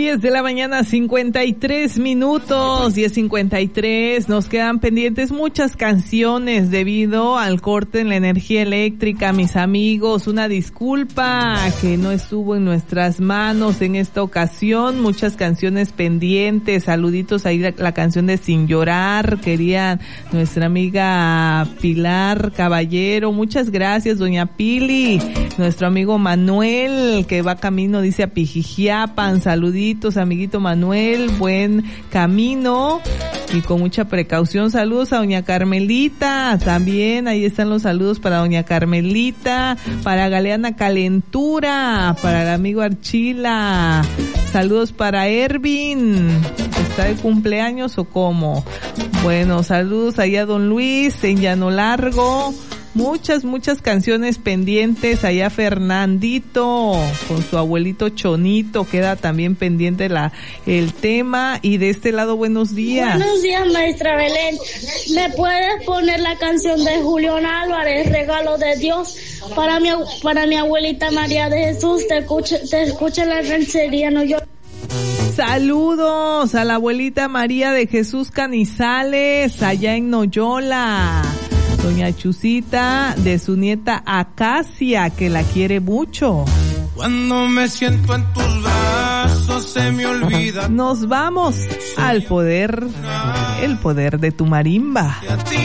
10 de la mañana, 53 minutos, 10:53. Nos quedan pendientes muchas canciones debido al corte en la energía eléctrica. Mis amigos, una disculpa que no estuvo en nuestras manos en esta ocasión. Muchas canciones pendientes. Saluditos ahí, la canción de Sin Llorar. Quería nuestra amiga Pilar Caballero. Muchas gracias, doña Pili. Nuestro amigo Manuel, que va camino, dice, a Pijijiapan. Saluditos, amiguito Manuel, buen camino y con mucha precaución. Saludos a doña Carmelita, también ahí están los saludos para doña Carmelita, para Galeana Calentura, para el amigo Archila. Saludos para Ervin, ¿está de cumpleaños o cómo? Bueno, saludos allá a don Luis en Llano Largo. Muchas canciones pendientes. Allá Fernandito con su abuelito Chonito, queda también pendiente el tema. Y de este lado, buenos días. Buenos días, maestra Belén. ¿Me puedes poner la canción de Julián Álvarez, Regalo de Dios? Para mi abuelita María de Jesús, te escucha en la ranchería, no yo. Saludos a la abuelita María de Jesús Canizales, allá en Noyola. Doña Chusita, de su nieta Acacia, que la quiere mucho. Cuando me siento en tus brazos se me olvida. Nos vamos al poder, el poder de tu marimba.